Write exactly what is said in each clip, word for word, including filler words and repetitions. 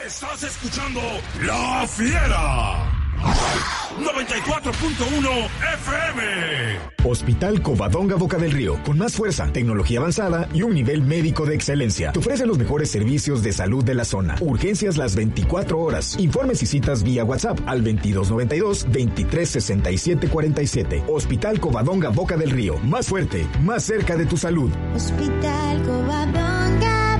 Estás escuchando La Fiera. noventa y cuatro punto uno F M. Hospital Covadonga Boca del Río, con más fuerza, tecnología avanzada y un nivel médico de excelencia. Te ofrece los mejores servicios de salud de la zona. Urgencias las veinticuatro horas. Informes y citas vía WhatsApp al veintidós noventa y dos, veintitrés sesenta y siete cuarenta y siete. Hospital Covadonga Boca del Río. Más fuerte, más cerca de tu salud. Hospital Covadonga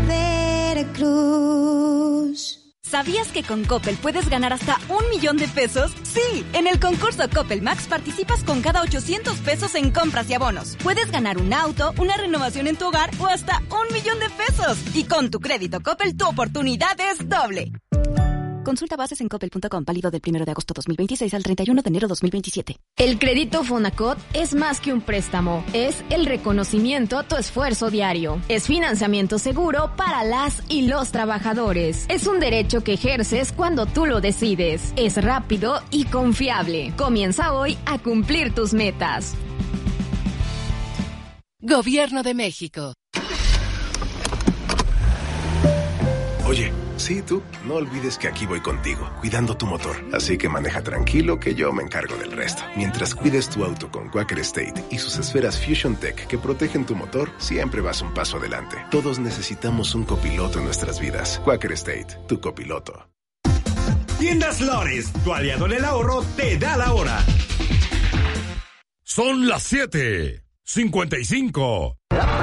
Veracruz. ¿Sabías que con Coppel puedes ganar hasta un millón de pesos? ¡Sí! En el concurso Coppel Max participas con cada ochocientos pesos en compras y abonos. Puedes ganar un auto, una renovación en tu hogar o hasta un millón de pesos. Y con tu crédito Coppel, tu oportunidad es doble. Consulta bases en coppel punto com, válido del primero de agosto dos mil veintiséis al treinta y uno de enero dos mil veintisiete. El crédito Fonacot es más que un préstamo, es el reconocimiento a tu esfuerzo diario. Es financiamiento seguro para las y los trabajadores. Es un derecho que ejerces cuando tú lo decides. Es rápido y confiable. Comienza hoy a cumplir tus metas. Gobierno de México. Oye, sí, tú, no olvides que aquí voy contigo, cuidando tu motor. Así que maneja tranquilo que yo me encargo del resto. Mientras cuides tu auto con Quaker State y sus esferas Fusion Tech que protegen tu motor, siempre vas un paso adelante. Todos necesitamos un copiloto en nuestras vidas. Quaker State, tu copiloto. Tiendas Lores, tu aliado en el ahorro, te da la hora. Son las siete cincuenta y cinco.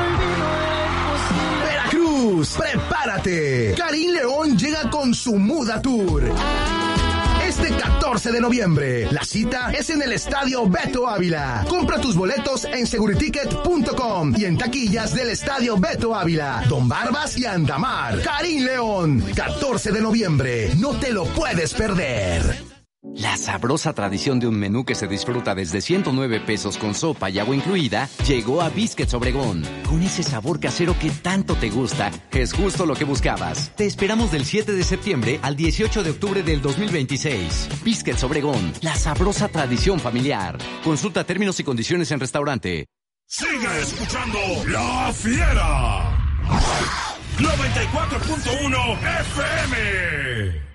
¡Prepárate! Karim León llega con su Muda Tour. Este catorce de noviembre, la cita es en el Estadio Beto Ávila. Compra tus boletos en seguriticket punto com y en taquillas del Estadio Beto Ávila, Don Barbas y Andamar. Karim León, catorce de noviembre, no te lo puedes perder. La sabrosa tradición de un menú que se disfruta desde ciento nueve pesos con sopa y agua incluida llegó a Biscuits Obregón. Con ese sabor casero que tanto te gusta, es justo lo que buscabas. Te esperamos del siete de septiembre al dieciocho de octubre del dos mil veintiséis. Biscuits Obregón, la sabrosa tradición familiar. Consulta términos y condiciones en restaurante. Sigue escuchando La Fiera. noventa y cuatro punto uno F M.